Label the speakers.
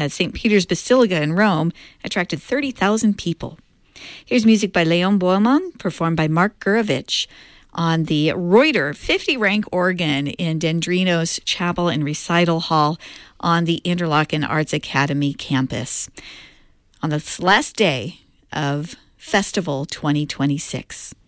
Speaker 1: at St. Peter's Basilica in Rome attracted 30,000 people. Here's music by Leon Boehlmann, performed by Mark Gurevich on the Reuter 50 rank organ in Dendrinos Chapel and Recital Hall on the Interlaken Arts Academy campus on this last day of Festival 2026.